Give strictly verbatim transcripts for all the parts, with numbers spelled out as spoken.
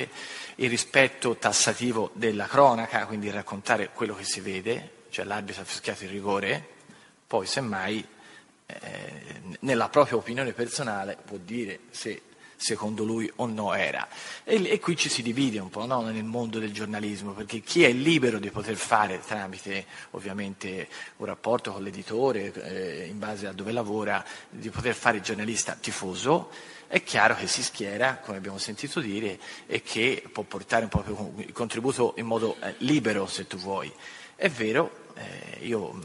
il rispetto tassativo della cronaca, quindi raccontare quello che si vede, cioè l'arbitro ha fischiato il rigore, poi semmai eh, nella propria opinione personale può dire se secondo lui o no era. E, e qui ci si divide un po', no? Nel mondo del giornalismo, perché chi è libero di poter fare, tramite ovviamente un rapporto con l'editore, eh, in base a dove lavora, di poter fare il giornalista tifoso, è chiaro che si schiera, come abbiamo sentito dire, e che può portare un proprio contributo in modo eh, libero, se tu vuoi. È vero, eh, io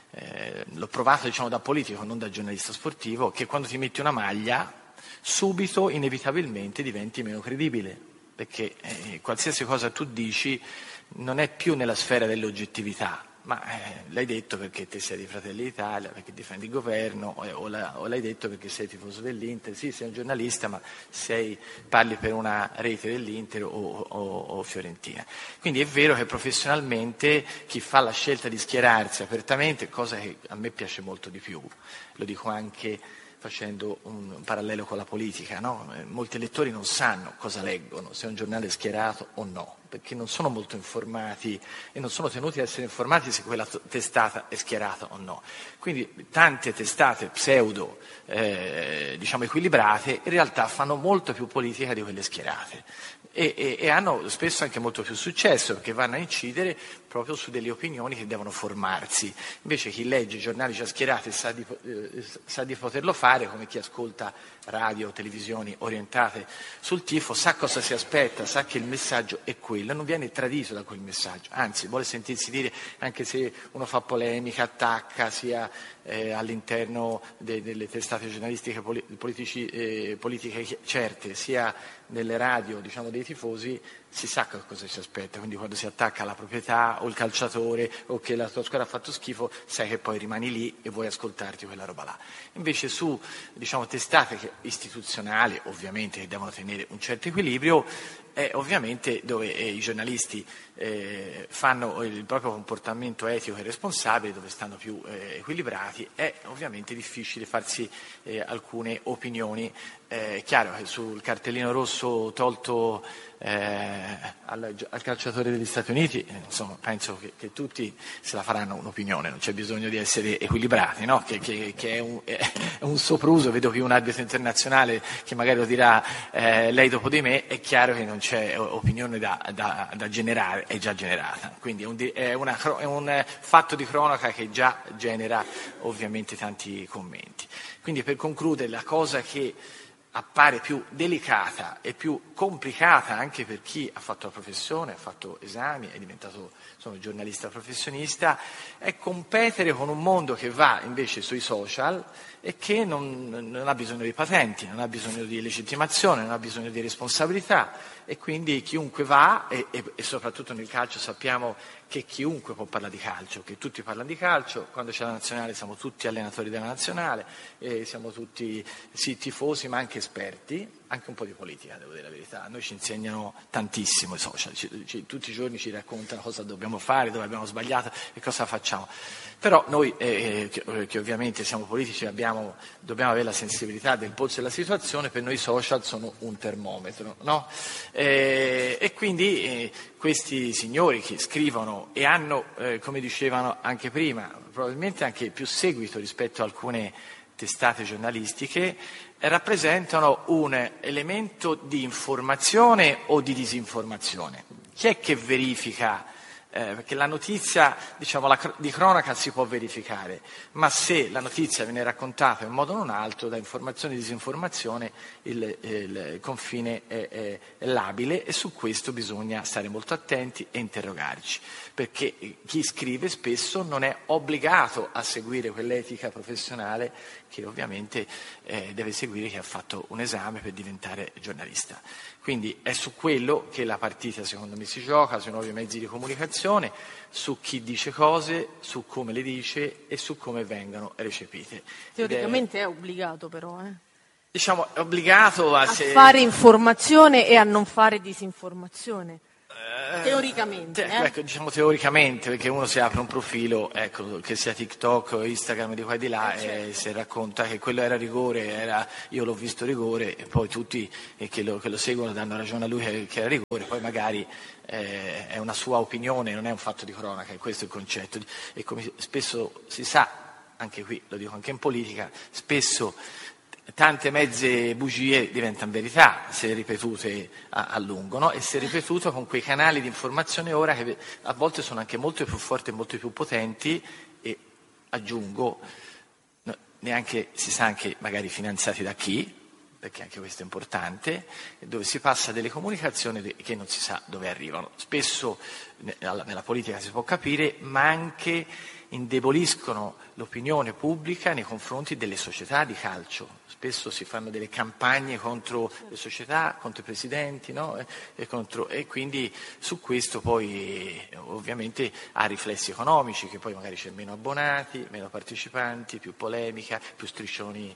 eh, l'ho provato, diciamo, da politico, non da giornalista sportivo, che quando ti metti una maglia subito, inevitabilmente, diventi meno credibile, perché eh, qualsiasi cosa tu dici non è più nella sfera dell'oggettività, ma eh, l'hai detto perché te sei di Fratelli d'Italia, perché difendi il governo, o, o, la, o l'hai detto perché sei tifoso dell'Inter. Sì, sei un giornalista, ma sei, parli per una rete dell'Inter o, o, o Fiorentina. Quindi è vero che professionalmente chi fa la scelta di schierarsi apertamente, cosa che a me piace molto di più, lo dico anche facendo un parallelo con la politica, no? Molti lettori non sanno cosa leggono, se è un giornale schierato o no, perché non sono molto informati e non sono tenuti ad essere informati se quella testata è schierata o no. Quindi tante testate pseudo, eh, diciamo equilibrate, in realtà fanno molto più politica di quelle schierate e, e, e hanno spesso anche molto più successo, perché vanno a incidere proprio su delle opinioni che devono formarsi. Invece chi legge i giornali già schierati sa di, eh, sa di poterlo fare, come chi ascolta radio o televisioni orientate sul tifo, sa cosa si aspetta, sa che il messaggio è quello, non viene tradito da quel messaggio, anzi vuole sentirsi dire, anche se uno fa polemica, attacca sia eh, all'interno de, delle testate giornalistiche poli, politici, eh, politiche certe, sia nelle radio, diciamo, dei tifosi, si sa cosa si aspetta. Quindi quando si attacca alla proprietà o il calciatore o che la tua squadra ha fatto schifo, sai che poi rimani lì e vuoi ascoltarti quella roba là. Invece su, diciamo, testate che, istituzionali, ovviamente, che devono tenere un certo equilibrio, è ovviamente dove eh, i giornalisti eh, fanno il proprio comportamento etico e responsabile, dove stanno più eh, equilibrati, è ovviamente difficile farsi eh, alcune opinioni. È chiaro che sul cartellino rosso tolto eh, al, al calciatore degli Stati Uniti, eh, insomma, penso che, che tutti se la faranno un'opinione, non c'è bisogno di essere equilibrati, no? che, che, che è, un, è un sopruso. Vedo qui un arbitro internazionale che magari lo dirà eh, lei dopo di me. È chiaro che non c'è opinione da, da, da generare, è già generata, quindi è un, è, una, è un fatto di cronaca che già genera ovviamente tanti commenti. Quindi, per concludere, la cosa che appare più delicata e più complicata anche per chi ha fatto la professione, ha fatto esami, è diventato, insomma, giornalista professionista, è competere con un mondo che va invece sui social e che non, non ha bisogno di patenti, non ha bisogno di legittimazione, non ha bisogno di responsabilità, e quindi chiunque va, e, e, e soprattutto nel calcio sappiamo che chiunque può parlare di calcio, che tutti parlano di calcio. Quando c'è la nazionale siamo tutti allenatori della nazionale, eh, siamo tutti sì tifosi ma anche esperti, anche un po' di politica, devo dire la verità. A noi ci insegnano tantissimo i social, ci, ci, tutti i giorni ci raccontano cosa dobbiamo fare, dove abbiamo sbagliato e cosa facciamo. Però noi eh, che, che ovviamente siamo politici abbiamo, dobbiamo avere la sensibilità del polso della situazione. Per noi i social sono un termometro, no? Eh, e quindi eh, questi signori che scrivono e hanno, eh, come dicevano anche prima, probabilmente anche più seguito rispetto a alcune testate giornalistiche, eh, rappresentano un elemento di informazione o di disinformazione. Chi è che verifica? Eh, perché la notizia, diciamo, la, di cronaca si può verificare, ma se la notizia viene raccontata in modo o in un altro, da informazione e disinformazione, il, il confine è, è, è labile, e su questo bisogna stare molto attenti e interrogarci, perché chi scrive spesso non è obbligato a seguire quell'etica professionale che ovviamente eh, deve seguire chi ha fatto un esame per diventare giornalista. Quindi è su quello che la partita, secondo me, si gioca, sui nuovi mezzi di comunicazione, su chi dice cose, su come le dice e su come vengono recepite. Teoricamente è, è obbligato però, eh? Diciamo, è obbligato a, a se... fare informazione e a non fare disinformazione. Teoricamente, Te, eh? ecco, diciamo teoricamente, perché uno si apre un profilo, ecco, che sia TikTok o Instagram di qua e di là, Eh, certo. e si racconta che quello era rigore, era, io l'ho visto rigore, e poi tutti eh, che, lo, che lo seguono danno ragione a lui che, che era rigore, poi magari eh, è una sua opinione, non è un fatto di cronaca, è questo il concetto. E come spesso si sa, anche qui, lo dico anche in politica, spesso tante mezze bugie diventano verità se ripetute a, a lungo, no? E se ripetute con quei canali di informazione ora che a volte sono anche molto più forti e molto più potenti e aggiungo, no, neanche si sa anche magari finanziati da chi, perché anche questo è importante, dove si passa delle comunicazioni che non si sa dove arrivano. Spesso nella politica si può capire, ma anche indeboliscono l'opinione pubblica nei confronti delle società di calcio. Spesso si fanno delle campagne contro le società, contro i presidenti, no? e, e, contro, e quindi su questo poi ovviamente ha riflessi economici, che poi magari c'è meno abbonati, meno partecipanti, più polemica, più striscioni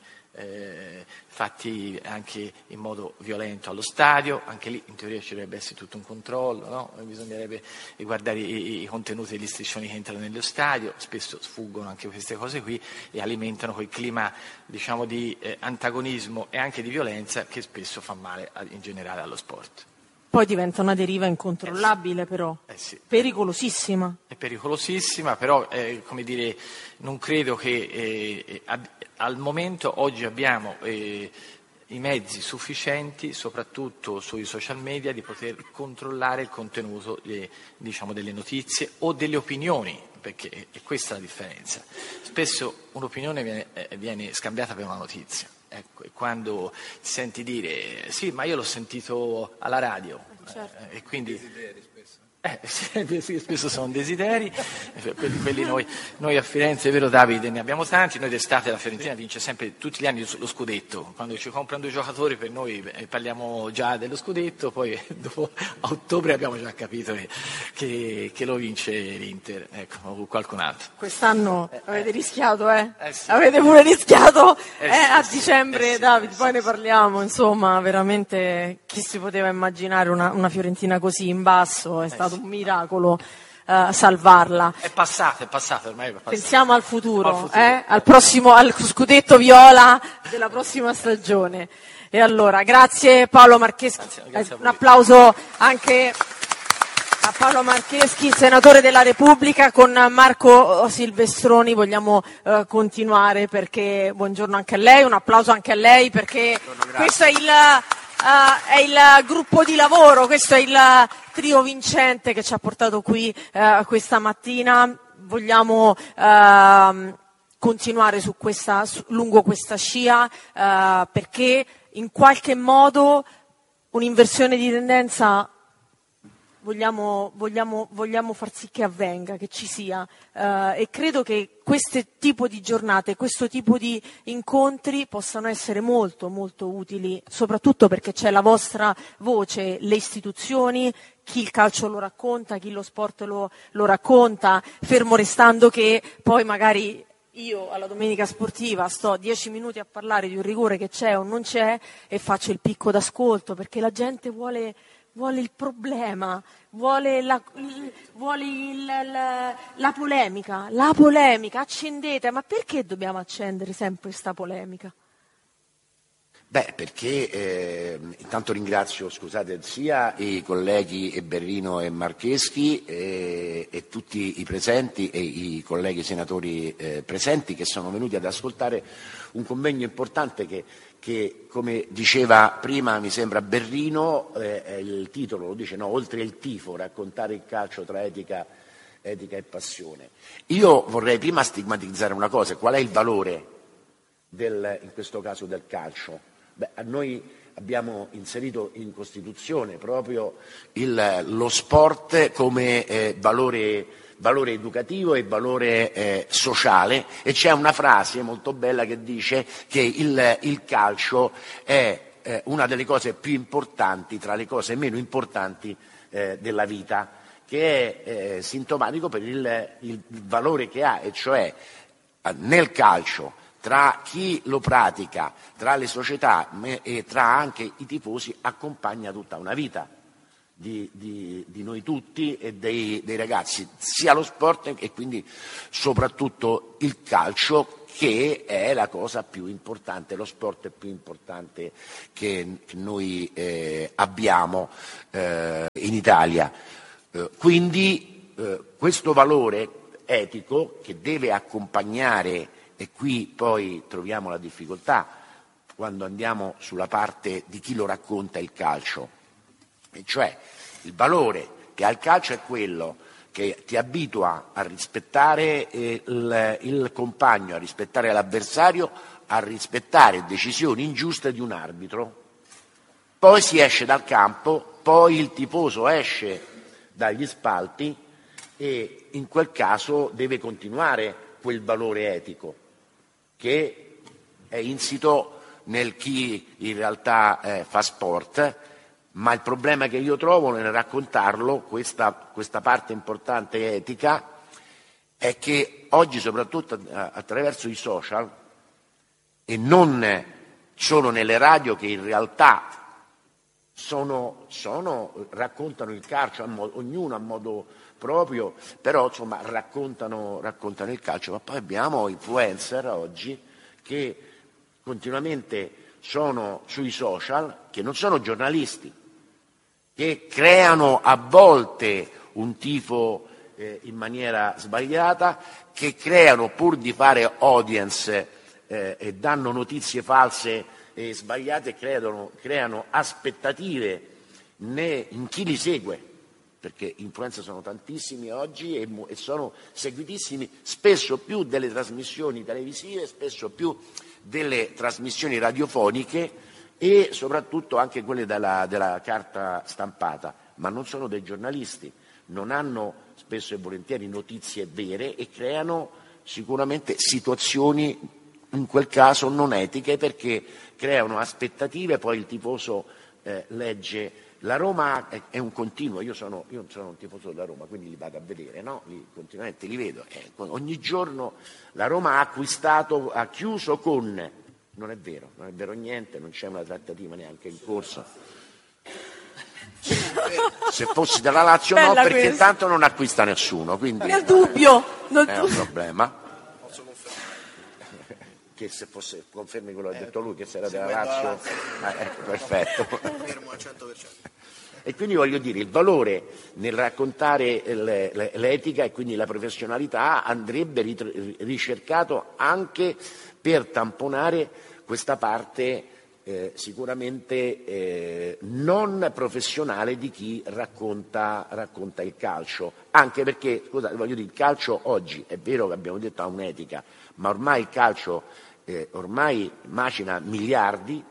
eh, fatti anche in modo violento allo stadio. Anche lì in teoria ci dovrebbe essere tutto un controllo, no? Bisognerebbe guardare i, i contenuti degli striscioni che entrano nello stadio, spesso sfuggono anche queste cose qui e alimentano quel clima, diciamo, di eh, antagonismo e anche di violenza che spesso fa male a, in generale allo sport. Poi diventa una deriva incontrollabile, eh sì. però, eh sì. pericolosissima. È pericolosissima, però eh, come dire, non credo che eh, ab- al momento oggi abbiamo eh, i mezzi sufficienti, soprattutto sui social media, di poter controllare il contenuto eh, diciamo, delle notizie o delle opinioni, perché è questa la differenza. Spesso un'opinione viene, eh, viene scambiata per una notizia. Ecco, e quando senti dire sì, ma io l'ho sentito alla radio, certo. eh, e quindi Eh, sì, spesso sono desideri, quelli, quelli noi, noi a Firenze, è vero Davide, ne abbiamo tanti. Noi d'estate la Fiorentina vince sempre tutti gli anni lo scudetto, quando ci comprano due giocatori per noi eh, parliamo già dello scudetto, poi dopo a ottobre abbiamo già capito che, che, che lo vince l'Inter, ecco, o qualcun altro. Quest'anno eh, avete eh, rischiato, eh? eh sì. Avete pure rischiato eh, eh, sì, a sì, dicembre, eh sì, Davide, eh poi sì, ne sì. parliamo, insomma, veramente chi si poteva immaginare una, una Fiorentina così in basso, è stato sì. un miracolo uh, salvarla. È passato, è passato, ormai è passato. Pensiamo al futuro, al, futuro. Eh? al prossimo, al scudetto viola della prossima stagione. E allora, grazie Paolo Marcheschi, Grazie, grazie a un voi. applauso anche a Paolo Marcheschi, senatore della Repubblica. Con Marco Silvestroni vogliamo uh, continuare, perché buongiorno anche a lei, un applauso anche a lei, perché questo è il, uh, è il gruppo di lavoro, questo è il trio vincente che ci ha portato qui uh, questa mattina. Vogliamo uh, continuare su questa, su, lungo questa scia uh, perché in qualche modo un'inversione di tendenza Vogliamo, vogliamo, vogliamo far sì che avvenga, che ci sia, uh, e credo che questo tipo di giornate, questo tipo di incontri possano essere molto molto utili, soprattutto perché c'è la vostra voce, le istituzioni, chi il calcio lo racconta, chi lo sport lo, lo racconta, fermo restando che poi magari io alla domenica sportiva sto dieci minuti a parlare di un rigore che c'è o non c'è e faccio il picco d'ascolto, perché la gente vuole... vuole il problema, vuole, la, vuole il, la, la polemica, la polemica, accendete, ma perché dobbiamo accendere sempre questa polemica? Beh, perché eh, intanto ringrazio, scusate, sia i colleghi Berrino e Marcheschi eh, e tutti i presenti e i colleghi senatori eh, presenti che sono venuti ad ascoltare un convegno importante che che, come diceva prima, mi sembra Berrino, eh, il titolo lo dice, no, oltre il tifo, raccontare il calcio tra etica, etica e passione. Io vorrei prima stigmatizzare una cosa: qual è il valore del, in questo caso del calcio? Beh, a noi abbiamo inserito in Costituzione proprio il, lo sport come eh, valore valore educativo e valore eh, sociale, e c'è una frase molto bella che dice che il, il calcio è eh, una delle cose più importanti tra le cose meno importanti eh, della vita, che è eh, sintomatico per il, il valore che ha, e cioè eh, nel calcio, tra chi lo pratica, tra le società e tra anche i tifosi, accompagna tutta una vita di, di, di noi tutti e dei, dei ragazzi, sia lo sport e quindi soprattutto il calcio, che è la cosa più importante, lo sport più importante che, che noi eh, abbiamo eh, in Italia. Eh, quindi eh, questo valore etico che deve accompagnare, e qui poi troviamo la difficoltà quando andiamo sulla parte di chi lo racconta il calcio, e cioè il valore che ha il calcio è quello che ti abitua a rispettare il, il compagno, a rispettare l'avversario, a rispettare decisioni ingiuste di un arbitro. Poi si esce dal campo, poi il tifoso esce dagli spalti e in quel caso deve continuare quel valore etico che è insito nel chi in realtà eh, fa sport. Ma il problema che io trovo nel raccontarlo, questa, questa parte importante etica, è che oggi, soprattutto attraverso i social, e non solo nelle radio che in realtà sono, sono, raccontano il calcio, a modo, ognuno a modo proprio, però insomma raccontano, raccontano il calcio, ma poi abbiamo influencer oggi che continuamente sono sui social, che non sono giornalisti, che creano a volte un tifo eh, in maniera sbagliata, che creano pur di fare audience eh, e danno notizie false e sbagliate, creano, creano aspettative né, in chi li segue, perché influencer sono tantissimi oggi e, e sono seguitissimi spesso più delle trasmissioni televisive, spesso più delle trasmissioni radiofoniche e soprattutto anche quelle della, della carta stampata, ma non sono dei giornalisti, non hanno spesso e volentieri notizie vere e creano sicuramente situazioni in quel caso non etiche, perché creano aspettative, poi il tifoso eh, legge. La Roma è, è un continuo, io sono, io sono un tifoso della Roma, quindi li vado a vedere, no? Li, continuamente li vedo. Eh, ogni giorno la Roma ha acquistato, ha chiuso con... Non è vero, non è vero niente, non c'è una trattativa neanche in corso. Se fossi della Lazio no, Bella perché questa. tanto non acquista nessuno, quindi Nel dubbio, nel è un dubbio. problema. Che se fosse, confermi quello che ha detto lui, che se era della Lazio, ah, ecco, perfetto. Fermo al cento per cento. E quindi voglio dire, il valore nel raccontare le- le- l'etica e quindi la professionalità andrebbe rit- ricercato anche per tamponare questa parte eh, sicuramente eh, non professionale di chi racconta, racconta il calcio. Anche perché, scusate, voglio dire, il calcio oggi, è vero che abbiamo detto ha un'etica, ma ormai il calcio eh, ormai macina miliardi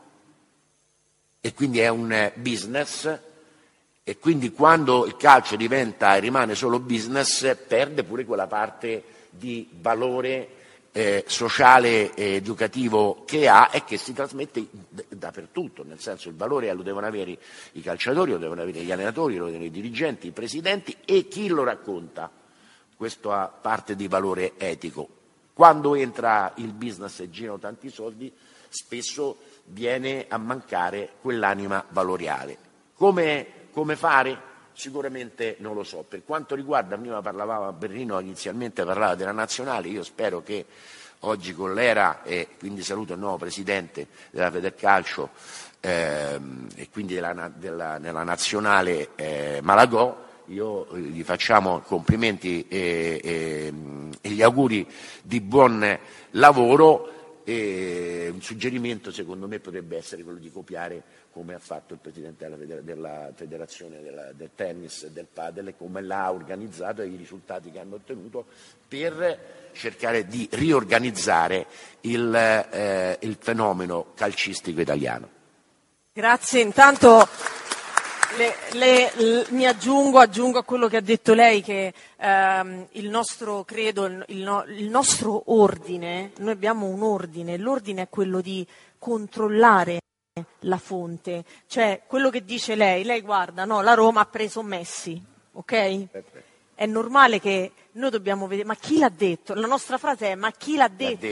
e quindi è un business. E quindi quando il calcio diventa e rimane solo business, perde pure quella parte di valore eh, sociale e educativo che ha e che si trasmette d- dappertutto, nel senso il valore lo devono avere i calciatori, lo devono avere gli allenatori, lo devono avere i dirigenti, i presidenti e chi lo racconta. Questa parte di valore etico. Quando entra il business e girano tanti soldi, spesso viene a mancare quell'anima valoriale. Come Come fare? Sicuramente non lo so. Per quanto riguarda, prima parlavamo, Berrino inizialmente parlava della nazionale, io spero che oggi con l'era, e quindi saluto il nuovo presidente della Federcalcio ehm, e quindi della, della, della nazionale eh, Malagò, io eh, gli facciamo complimenti e, e, e gli auguri di buon lavoro. E un suggerimento secondo me potrebbe essere quello di copiare come ha fatto il Presidente della, feder- della Federazione della, del Tennis e del Padel e come l'ha organizzato e i risultati che hanno ottenuto per cercare di riorganizzare il, eh, il fenomeno calcistico italiano. Grazie, intanto le, le, l- mi aggiungo, aggiungo a quello che ha detto lei che ehm, il nostro credo, il, il no- il nostro ordine, noi abbiamo un ordine, l'ordine è quello di controllare la fonte, cioè quello che dice lei, lei guarda, no, la Roma ha preso Messi, ok? È normale che noi dobbiamo vedere, ma chi l'ha detto? La nostra frase è, ma chi l'ha detto? detto.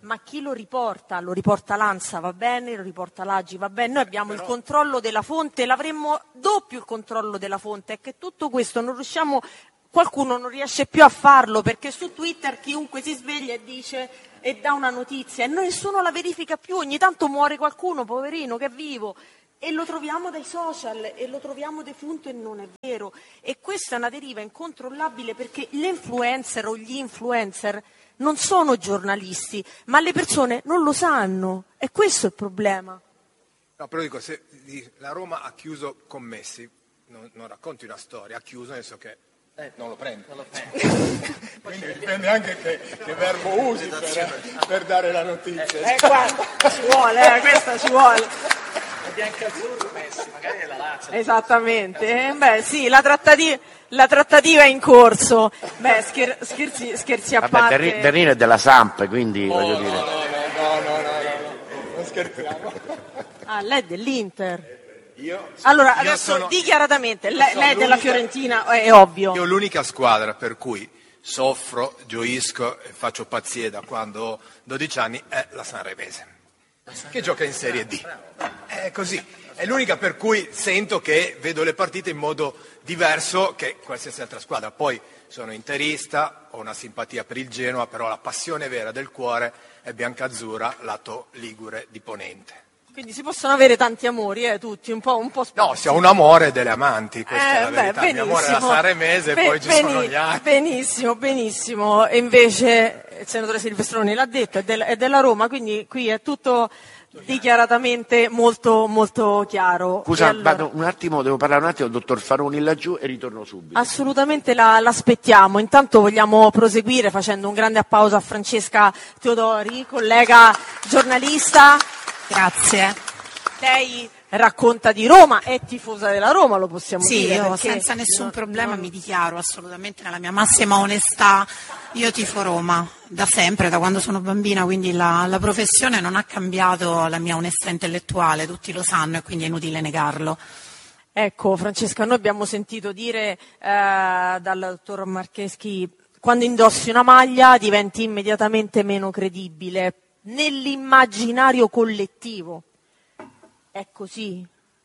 ma chi lo riporta? Lo riporta l'ANSA, va bene, lo riporta l'A G I, va bene, noi abbiamo Però... il controllo della fonte, l'avremmo doppio il controllo della fonte, è che tutto questo non riusciamo, qualcuno non riesce più a farlo, perché su Twitter chiunque si sveglia e dice e dà una notizia e nessuno la verifica più, ogni tanto muore qualcuno, poverino, che è vivo, e lo troviamo dai social e lo troviamo defunto e non è vero, e questa è una deriva incontrollabile, perché gli influencer o gli influencer non sono giornalisti, ma le persone non lo sanno, e questo è il problema. No, però dico, se la Roma ha chiuso con Messi, non, non racconti una storia, ha chiuso nel senso che eh, non lo prende. Non lo prende. Quindi dipende anche che, che verbo usi per, per dare la notizia. Eh, qua ci vuole, eh, questa ci vuole. È biancazzurro Messi, magari è la Lazio. Esattamente, eh, beh sì, la trattativa, la trattativa è in corso. Beh, scher- scherzi, scherzi a Vabbè, parte. Berri- Berrino è della Samp, quindi Oh, voglio no, dire. no, no, no, no, no, no, non scherziamo. Ah, lei è dell'Inter. Io, Allora, io adesso sono, dichiaratamente, lei, lei è della l'unica- Fiorentina, è ovvio. Io ho l'unica squadra per cui soffro, gioisco e faccio pazzie da quando ho dodici anni è la Sanremese, che gioca in Serie D. È così, è l'unica per cui sento che vedo le partite in modo diverso che qualsiasi altra squadra. Poi sono interista, ho una simpatia per il Genoa, però la passione vera del cuore è biancazzurra, lato ligure di Ponente. Quindi si possono avere tanti amori, eh, tutti, un po', un po' No, si ha un amore delle amanti, questa Eh, è la beh, verità. Il mio amore è la benissimo. Sanremese, Be- poi ci beni- sono gli altri. Benissimo, benissimo. E invece il senatore Silvestroni l'ha detto, è, del- è della Roma, quindi qui è tutto dichiaratamente molto, molto chiaro. Scusa, E allora- vado un attimo, devo parlare un attimo al dottor Faroni laggiù e ritorno subito. Assolutamente la, l'aspettiamo. Intanto vogliamo proseguire facendo un grande applauso a Francesca Teodori, collega giornalista. Grazie. Lei racconta di Roma, è tifosa della Roma, lo possiamo Sì, dire. io perché senza nessun no, problema no. mi dichiaro assolutamente nella mia massima onestà, io tifo Roma da sempre, da quando sono bambina, quindi la, la professione non ha cambiato la mia onestà intellettuale, tutti lo sanno e quindi è inutile negarlo. Ecco, Francesca, noi abbiamo sentito dire eh, dal dottor Marcheschi, quando indossi una maglia diventi immediatamente meno credibile nell'immaginario collettivo. È così?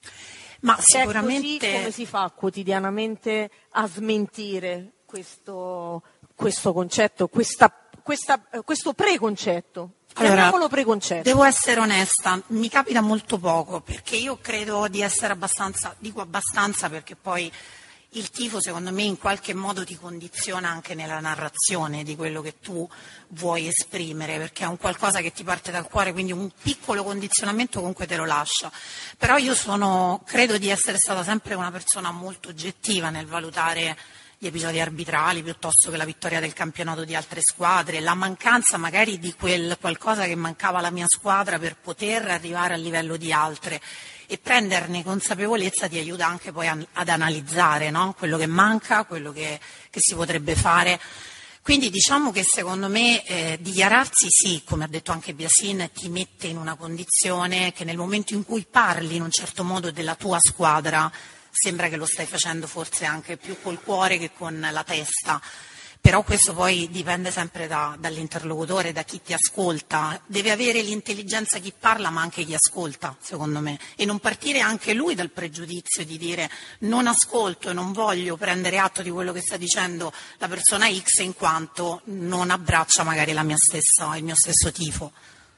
Ma Se sicuramente è così, come si fa quotidianamente a smentire questo, questo concetto, questa, questa, questo preconcetto? Chiamiamolo preconcetto. Devo essere onesta, mi capita molto poco, perché io credo di essere abbastanza, dico abbastanza perché poi il tifo secondo me in qualche modo ti condiziona anche nella narrazione di quello che tu vuoi esprimere, perché è un qualcosa che ti parte dal cuore, quindi un piccolo condizionamento comunque te lo lascia. Però io sono, credo di essere stata sempre una persona molto oggettiva nel valutare gli episodi arbitrali piuttosto che la vittoria del campionato di altre squadre, la mancanza magari di quel qualcosa che mancava alla mia squadra per poter arrivare al livello di altre, e prenderne consapevolezza ti aiuta anche poi a, ad analizzare, no? Quello che manca, quello che, che si potrebbe fare. Quindi diciamo che secondo me eh, dichiararsi sì, come ha detto anche Biasin, ti mette in una condizione che nel momento in cui parli in un certo modo della tua squadra sembra che lo stai facendo forse anche più col cuore che con la testa. Però questo poi dipende sempre da, dall'interlocutore, da chi ti ascolta. Deve avere l'intelligenza chi parla ma anche chi ascolta, secondo me. E non partire anche lui dal pregiudizio di dire non ascolto e non voglio prendere atto di quello che sta dicendo la persona X in quanto non abbraccia magari la mia stessa, il mio stesso tifo.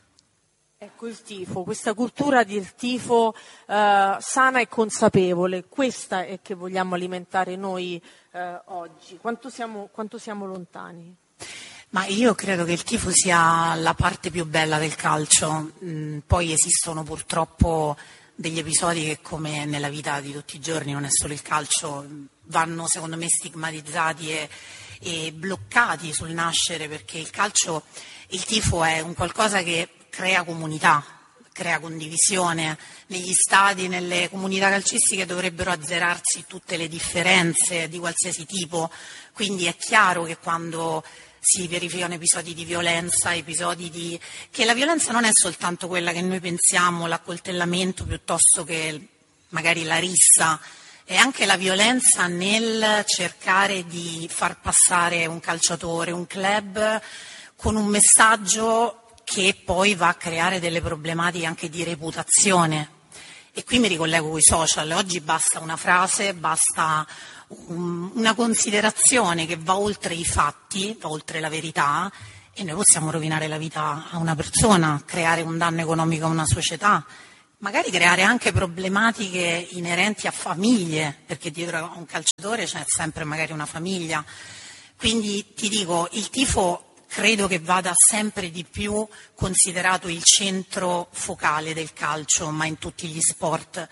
Ecco il tifo, questa cultura del tifo eh, sana e consapevole, questa è che vogliamo alimentare noi eh, oggi. Quanto siamo, quanto siamo lontani? Ma io credo che il tifo sia la parte più bella del calcio, mm, poi esistono purtroppo degli episodi che come nella vita di tutti i giorni, non è solo il calcio, vanno secondo me stigmatizzati e, e bloccati sul nascere, perché il calcio, il tifo è un qualcosa che crea comunità, crea condivisione. Negli stadi, nelle comunità calcistiche dovrebbero azzerarsi tutte le differenze di qualsiasi tipo, quindi è chiaro che quando si verificano episodi di violenza, episodi di... che la violenza non è soltanto quella che noi pensiamo, l'accoltellamento piuttosto che magari la rissa, è anche la violenza nel cercare di far passare un calciatore, un club con un messaggio che poi va a creare delle problematiche anche di reputazione. E qui mi ricollego con i social, oggi basta una frase, basta un, una considerazione che va oltre i fatti, va oltre la verità, e noi possiamo rovinare la vita a una persona, creare un danno economico a una società, magari creare anche problematiche inerenti a famiglie, perché dietro a un calciatore c'è sempre magari una famiglia. Quindi ti dico, il tifo credo che vada sempre di più considerato il centro focale del calcio, ma in tutti gli sport.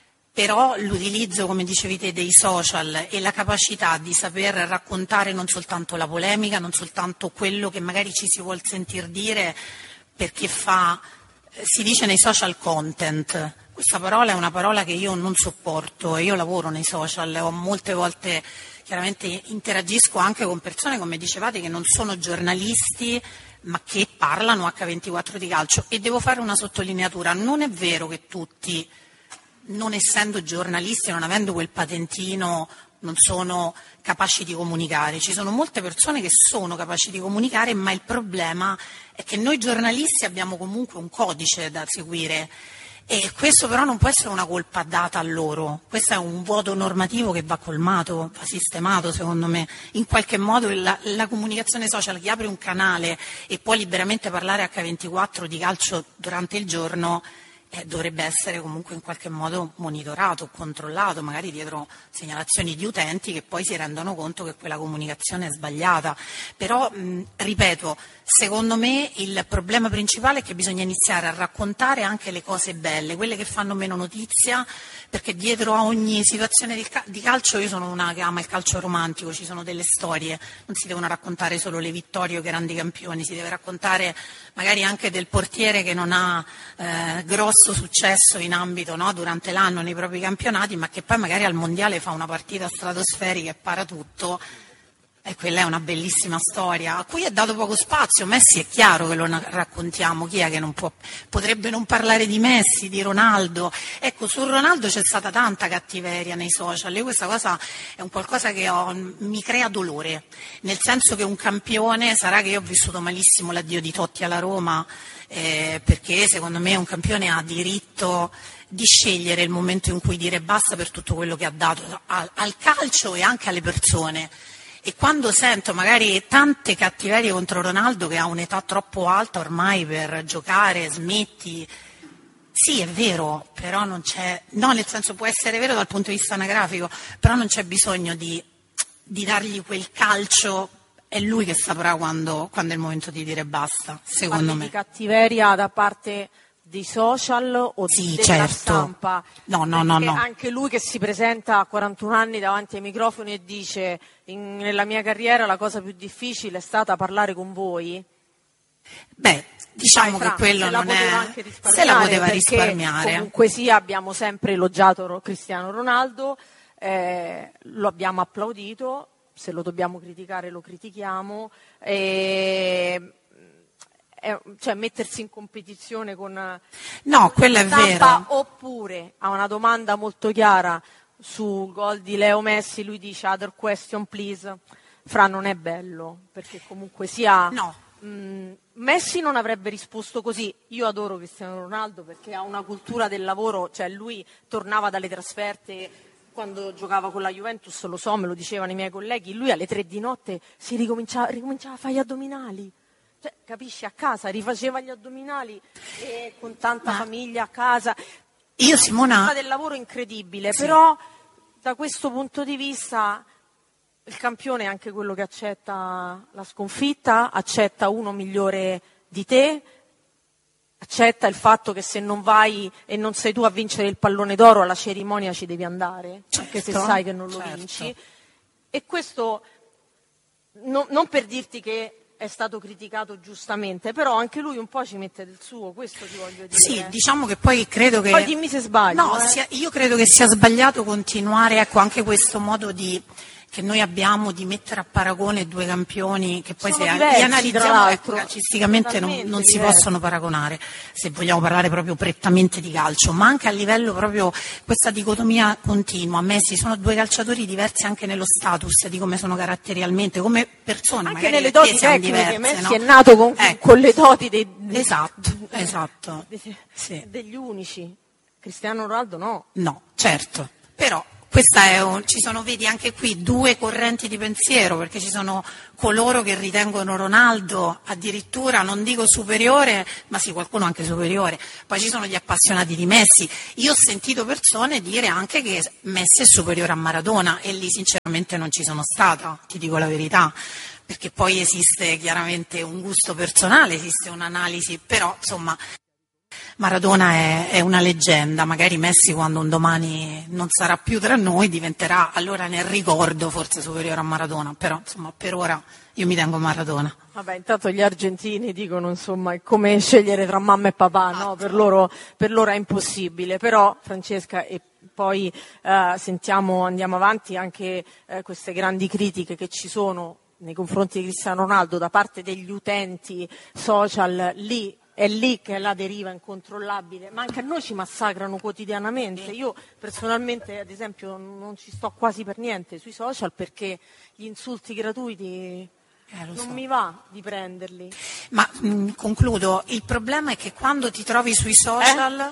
Però l'utilizzo, come dicevi te, dei social e la capacità di saper raccontare non soltanto la polemica, non soltanto quello che magari ci si vuol sentir dire, perché fa, si dice nei social content. Questa parola è una parola che io non sopporto, io lavoro nei social, ho molte volte... Chiaramente interagisco anche con persone, come dicevate, che non sono giornalisti ma che parlano acca ventiquattro di calcio, e devo fare una sottolineatura: non è vero che tutti, non essendo giornalisti, non avendo quel patentino, non sono capaci di comunicare. Ci sono molte persone che sono capaci di comunicare, ma il problema è che noi giornalisti abbiamo comunque un codice da seguire. E questo però non può essere una colpa data a loro, questo è un vuoto normativo che va colmato, va sistemato secondo me. In qualche modo la, la comunicazione social, chi apre un canale e può liberamente parlare acca ventiquattro di calcio durante il giorno, eh, dovrebbe essere comunque in qualche modo monitorato, controllato, magari dietro segnalazioni di utenti che poi si rendono conto che quella comunicazione è sbagliata. Però, mh, ripeto, secondo me il problema principale è che bisogna iniziare a raccontare anche le cose belle, quelle che fanno meno notizia, perché dietro a ogni situazione di calcio, io sono una che ama il calcio romantico, ci sono delle storie, non si devono raccontare solo le vittorie o i grandi campioni, si deve raccontare magari anche del portiere che non ha eh, grosso successo in ambito, no, durante l'anno nei propri campionati, ma che poi magari al mondiale fa una partita stratosferica e para tutto. E quella è una bellissima storia, a cui è dato poco spazio. Messi è chiaro che lo raccontiamo, chi è che non può, potrebbe non parlare di Messi, di Ronaldo? Ecco, su Ronaldo c'è stata tanta cattiveria nei social, e questa cosa è un qualcosa che ho, mi crea dolore, nel senso che un campione, sarà che io ho vissuto malissimo l'addio di Totti alla Roma, eh, perché secondo me un campione ha diritto di scegliere il momento in cui dire basta per tutto quello che ha dato al, al calcio e anche alle persone. E quando sento magari tante cattiverie contro Ronaldo, che ha un'età troppo alta ormai per giocare, smetti, sì è vero, però non c'è, no, nel senso può essere vero dal punto di vista anagrafico, però non c'è bisogno di, di dargli quel calcio, è lui che saprà quando, quando è il momento di dire basta, secondo Parli me. Di cattiveria da parte dei social o sì, della certo. stampa? No, no, no, no. Anche lui che si presenta a quarantuno anni davanti ai microfoni e dice in, nella mia carriera la cosa più difficile è stata parlare con voi. Beh, diciamo Dai, che quello non è... Se la poteva risparmiare. Comunque sia, abbiamo sempre elogiato Cristiano Ronaldo, eh, lo abbiamo applaudito, se lo dobbiamo criticare lo critichiamo. Eh, cioè mettersi in competizione con no, quello è vero. Oppure a una domanda molto chiara sul gol di Leo Messi lui dice other question please. Fra, non è bello, perché comunque sia no. mh, Messi non avrebbe risposto così. Io adoro Cristiano Ronaldo perché ha una cultura del lavoro, cioè lui tornava dalle trasferte quando giocava con la Juventus, lo so, me lo dicevano i miei colleghi, lui alle tre di notte si ricominciava, ricominciava a fare gli addominali. Cioè, capisci, a casa rifaceva gli addominali e con tanta Ma famiglia a casa. Io Simona del lavoro incredibile, sì. Però da questo punto di vista il campione è anche quello che accetta la sconfitta, accetta uno migliore di te, accetta il fatto che se non vai e non sei tu a vincere il pallone d'oro alla cerimonia ci devi andare, certo, anche se sai che non lo certo. vinci. E questo no, non per dirti che è stato criticato giustamente, però anche lui un po' ci mette del suo, questo ti voglio dire. Sì, diciamo che poi credo che... Poi dimmi se sbaglio. No, eh. sia, io credo che sia sbagliato continuare, ecco, anche questo modo di... che noi abbiamo di mettere a paragone due campioni che poi Sono se diversi, li analizziamo tra ecco, l'altro. calcisticamente non, non si diversi. possono paragonare, se vogliamo parlare proprio prettamente di calcio, ma anche a livello proprio questa dicotomia continua. Messi sono due calciatori diversi anche nello status, di come sono caratterialmente, come persone, Anche magari nelle perché doti siamo tecniche, diverse, Messi no? è nato con, Ecco. con le doti dei, dei- Esatto, esatto. dei- Sì. degli unici. Cristiano Ronaldo no. No, certo, però questa è un, ci sono, vedi, anche qui due correnti di pensiero, perché ci sono coloro che ritengono Ronaldo addirittura, non dico superiore, ma sì, qualcuno anche superiore, poi ci sono gli appassionati di Messi. Io ho sentito persone dire anche che Messi è superiore a Maradona e lì sinceramente non ci sono stata, ti dico la verità, perché poi esiste chiaramente un gusto personale, esiste un'analisi, però insomma Maradona è, è una leggenda, magari Messi quando un domani non sarà più tra noi diventerà allora nel ricordo forse superiore a Maradona, però insomma per ora io mi tengo Maradona. Vabbè, intanto gli argentini dicono, insomma, è come scegliere tra mamma e papà, no? Per loro, per loro è impossibile. Però, Francesca, e poi eh, sentiamo, andiamo avanti, anche eh, queste grandi critiche che ci sono nei confronti di Cristiano Ronaldo da parte degli utenti social, lì è lì che è la deriva incontrollabile, ma anche a noi ci massacrano quotidianamente. Io personalmente, ad esempio, non ci sto quasi per niente sui social perché gli insulti gratuiti Eh, lo non so. mi va di prenderli. Ma mh, concludo, il problema è che quando ti trovi sui social,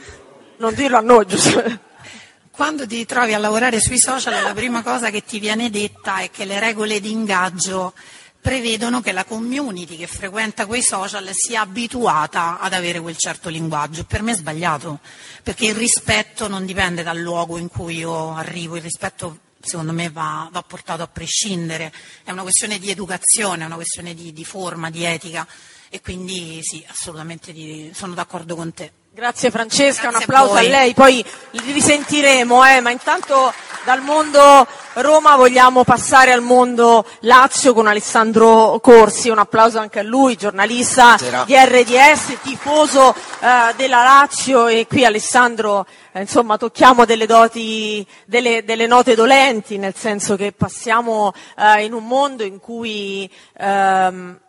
Non dirlo a noi, giusto? quando ti trovi a lavorare sui social la prima cosa che ti viene detta è che le regole di ingaggio prevedono che la community che frequenta quei social sia abituata ad avere quel certo linguaggio. Per me è sbagliato, perché il rispetto non dipende dal luogo in cui io arrivo, il rispetto secondo me va, va portato a prescindere, è una questione di educazione, è una questione di, di forma, di etica, e quindi sì, assolutamente di, sono d'accordo con te. Grazie Francesca, Grazie un applauso a a, voi. lei, poi li risentiremo, eh, ma intanto dal mondo Roma vogliamo passare al mondo Lazio con Alessandro Corsi, un applauso anche a lui, giornalista Buonasera. di R D S, tifoso eh, della Lazio, e qui Alessandro, eh, insomma, tocchiamo delle doti, delle, delle note dolenti, nel senso che passiamo eh, in un mondo in cui ehm,